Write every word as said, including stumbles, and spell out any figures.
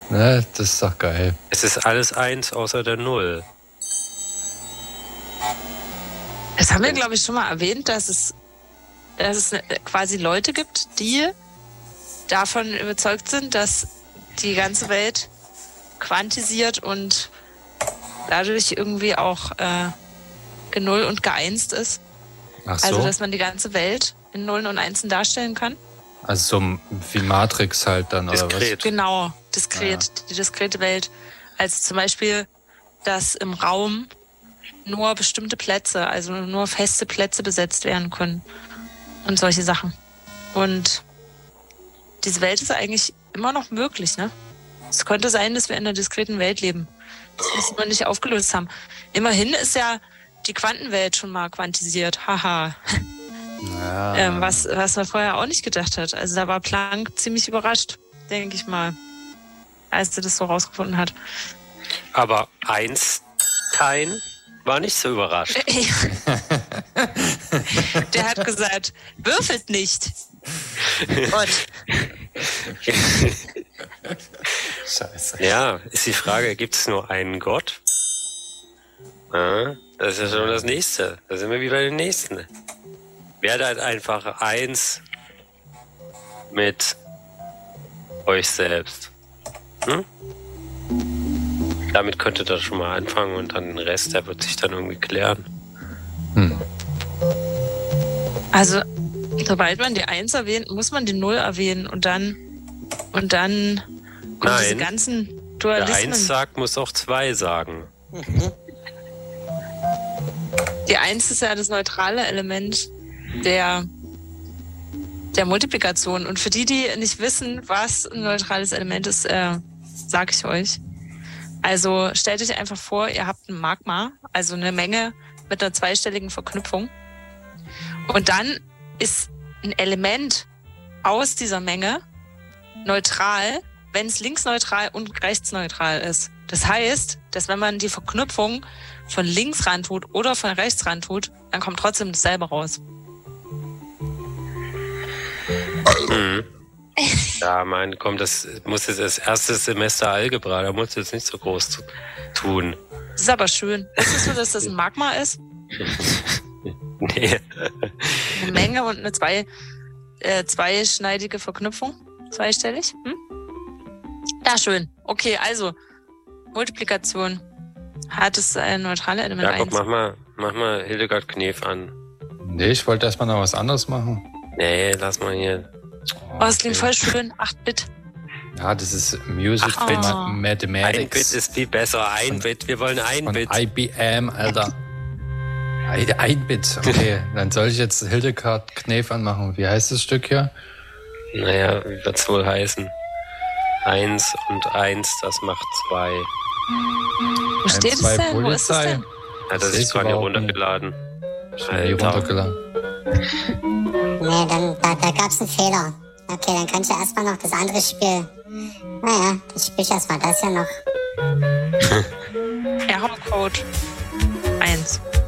Ne, das ist doch geil. Es ist alles eins außer der Null. Das haben wir, glaube ich, schon mal erwähnt, dass es, dass es quasi Leute gibt, die davon überzeugt sind, dass die ganze Welt quantisiert und dadurch irgendwie auch äh, genull und geeinst ist. Ach so. Also, dass man die ganze Welt in Nullen und Einsen darstellen kann. Also so wie Matrix halt dann, oder Diskret. was? Genau, diskret, Ja. die diskrete Welt. Also zum Beispiel, dass im Raum nur bestimmte Plätze, also nur feste Plätze besetzt werden können. Und solche Sachen. Und diese Welt ist eigentlich immer noch möglich, ne? Es könnte sein, dass wir in einer diskreten Welt leben. Das müssen wir nicht aufgelöst haben. Immerhin ist ja die Quantenwelt schon mal quantisiert. Haha. Ja. Ähm, was, was man vorher auch nicht gedacht hat. Also da war Planck ziemlich überrascht, denke ich mal, als er das so rausgefunden hat. Aber Einstein war nicht so überrascht. Der hat gesagt, würfelt nicht. Und Scheiße. Ja, ist die Frage, gibt es nur einen Gott? Ja, das ist ja schon das Nächste. Da sind wir wieder bei dem Nächsten. Werdet halt einfach eins mit euch selbst. Hm? Damit könntet ihr schon mal anfangen und dann den Rest, der wird sich dann irgendwie klären. Hm. also, sobald man die Eins erwähnt, muss man die Null erwähnen und dann und dann kommen diese Nein. ganzen Wer Dualismen. eins sagt, muss auch zwei sagen. Die Eins ist ja das neutrale Element der, der Multiplikation. Und für die, die nicht wissen, was ein neutrales Element ist, äh, sage ich euch. Also stellt euch einfach vor, ihr habt ein Magma, also eine Menge mit einer zweistelligen Verknüpfung. Und dann ist ein Element aus dieser Menge neutral, wenn es linksneutral und rechtsneutral ist. Das heißt, dass wenn man die Verknüpfung von links ran tut oder von rechts ran tut, dann kommt trotzdem dasselbe raus. Mhm. Ja, man, komm, das muss jetzt das erste Semester Algebra, da musst du jetzt nicht so groß tu- tun. Das ist aber schön. Wusstest du, dass das ein Magma ist? Nee. Eine Menge und eine zwei, äh, zweischneidige Verknüpfung? Zweistellig? Hm? Ja, schön. Okay, also Multiplikation. Hat es ein neutrales Element Jakob, eins? mach mal, mach mal Hildegard Knef an. Nee, ich wollte erstmal noch was anderes machen. Nee, lass mal hier. Oh, das klingt voll schön. acht Bit. Ja, das ist Music Ach, for oh. Ma- Ein Bit Mathematics ist viel besser. Ein Von- Bit. Wir wollen ein von Bit. I B M, Alter. Ein ein Bit, okay. Dann soll ich jetzt Hildegard Knef anmachen. Wie heißt das Stück hier? Naja, wie wird's wohl heißen? Eins und eins, das macht zwei. Wo steht es zwei denn? Wo ist es Polizei. denn? Ja, das Seh's ist gerade überhaupt nicht. runtergeladen. Schon nie runtergeladen. Nee, dann, da, da gab's einen Fehler. Okay, dann kann ich ja erstmal noch das andere Spiel. Naja, ich spiele erstmal das ja noch. Error-Code eins.